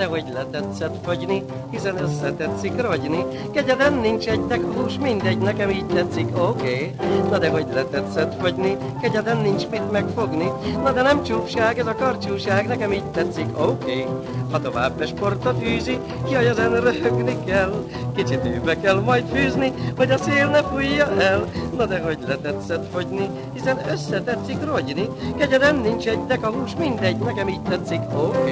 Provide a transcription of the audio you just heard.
de hogy letetszett fogyni, hiszen összetetszik rogyni. Kegyeden nincs egy hús, mindegy, nekem így tetszik, oké. Na de hogy letetszett fogyni, kegyeden nincs mit megfogni. Na de nem csúfság, ez a karcsúság, nekem így tetszik, oké. Ha tovább besportot fűzi, jaj, ezen röhögni kell. Kicsit őbe kell majd fűzni, hogy a szél ne fújja el. Na de hogy letetszett fogyni, hiszen összetetszik rogyni. Kegyeden nincs egy hús, mindegy, nekem így tetszik, oké.